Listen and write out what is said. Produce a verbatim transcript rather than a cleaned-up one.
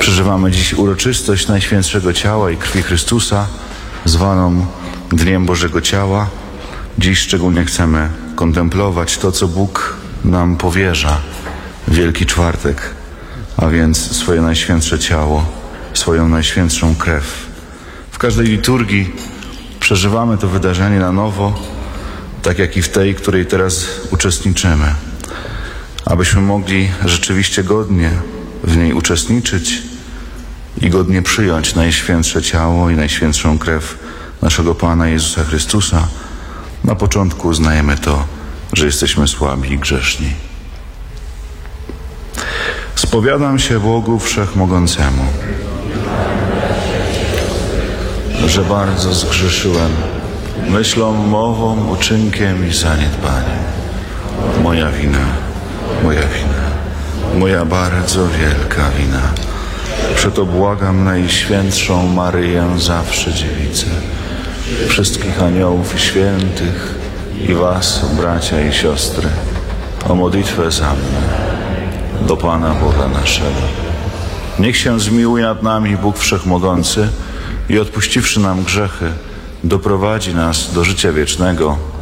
Przeżywamy dziś uroczystość Najświętszego Ciała i Krwi Chrystusa, zwaną Dniem Bożego Ciała. Dziś szczególnie chcemy kontemplować to, co Bóg nam powierza w Wielki Czwartek, a więc swoje Najświętsze Ciało, swoją Najświętszą krew. W każdej liturgii przeżywamy to wydarzenie na nowo, tak jak i w tej, której teraz uczestniczymy. Abyśmy mogli rzeczywiście godnie w niej uczestniczyć i godnie przyjąć Najświętsze Ciało i Najświętszą krew naszego Pana Jezusa Chrystusa, na początku uznajemy to, że jesteśmy słabi i grzeszni. Spowiadam się Bogu Wszechmogącemu, że bardzo zgrzeszyłem myślą, mową, uczynkiem i zaniedbaniem. Moja wina, moja wina, moja bardzo wielka wina. Przeto błagam Najświętszą Maryję, zawsze Dziewicę, wszystkich aniołów i świętych i was, bracia i siostry, o modlitwę za mnie do Pana Boga naszego. Niech się zmiłuje nad nami Bóg Wszechmogący i odpuściwszy nam grzechy, doprowadzi nas do życia wiecznego